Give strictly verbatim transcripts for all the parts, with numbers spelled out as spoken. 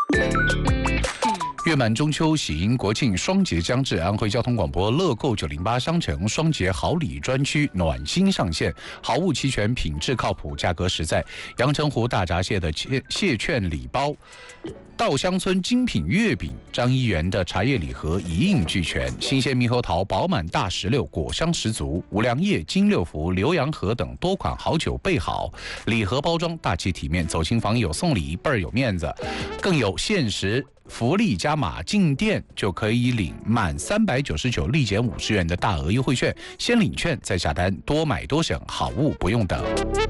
月满中秋，喜迎国庆，双节将至，安徽交通广播乐购九零八商城双节好礼专区暖心上线，好物齐全，品质靠谱，价格实在。阳澄湖大闸蟹的蟹蟹券礼包，稻香村精品月饼，张一元的茶叶礼盒一应俱全，新鲜猕猴桃、饱满大石榴果香十足，五粮液、金六福、浏阳河等多款好酒备好，礼盒包装大气体面，走亲访友送礼倍儿有面子，更有限时福利加码，进店就可以领满三百九十九立减五十元的大额优惠券，先领券再下单，多买多省，好物不用等。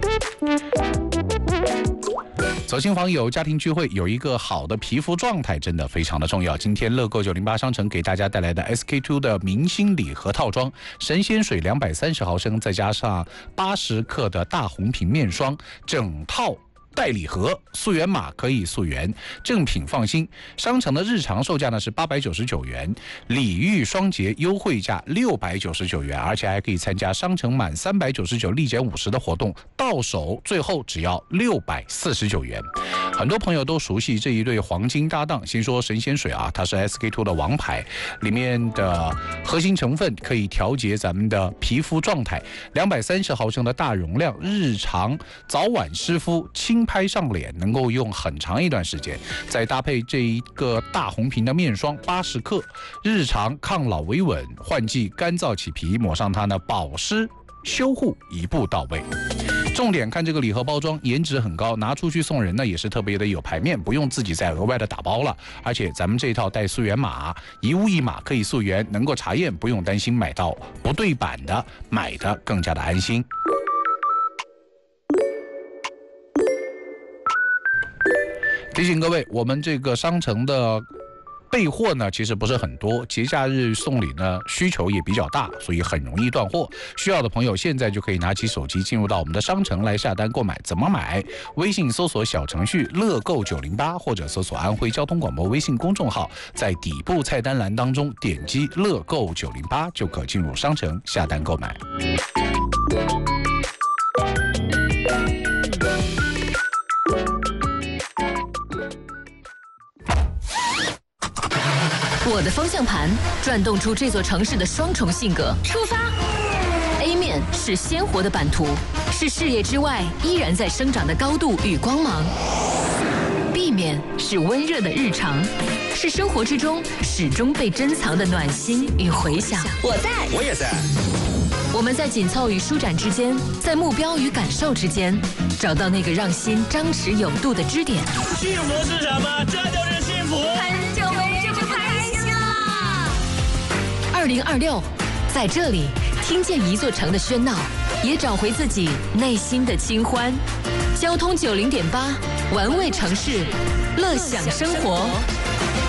走亲访友、家庭聚会，有一个好的皮肤状态真的非常的重要。今天乐购九零八商城给大家带来的 S K two 的明星礼盒套装，神仙水两百三十毫升，再加上八十克的大红瓶面霜，整套带礼盒，溯源码可以溯源，正品放心。商城的日常售价呢是八百九十九元，礼遇双节优惠价六百九十九元，而且还可以参加商城满三百九十九立减五十的活动，到手最后只要六百四十九元。很多朋友都熟悉这一对黄金搭档，先说神仙水啊，它是 S K two 的王牌，里面的核心成分可以调节咱们的皮肤状态，两百三十毫升的大容量，日常早晚湿敷轻拍上脸，能够用很长一段时间。再搭配这一个大红瓶的面霜八十克，日常抗老维稳，换季干燥起皮，抹上它呢保湿修护一步到位。重点看这个礼盒包装，颜值很高，拿出去送人呢也是特别的有排面，不用自己再额外的打包了。而且咱们这一套带溯源码，一物一码可以溯源，能够查验，不用担心买到不对版的，买的更加的安心。提醒各位，我们这个商城的备货呢其实不是很多，节假日送礼呢需求也比较大，所以很容易断货。需要的朋友现在就可以拿起手机进入到我们的商城来下单购买。怎么买？微信搜索小程序乐购九零八，或者搜索安徽交通广播微信公众号，在底部菜单栏当中点击乐购九零八就可进入商城下单购买。 我的方向盘转动出这座城市的双重性格。出发 A 面是鲜活的版图，是视野之外依然在生长的高度与光芒。 B 面是温热的日常，是生活之中始终被珍藏的暖心与回响。 我在， 我也在。 我们在紧凑与舒展之间，在目标与感受之间，找到那个让心张弛有度的支点。 幸福是什么？这就是幸福。 很久没这么开心了。 二零二六，在这里听见一座城的喧闹，也找回自己内心的清欢。交通九零点八，玩味城市，乐享生活。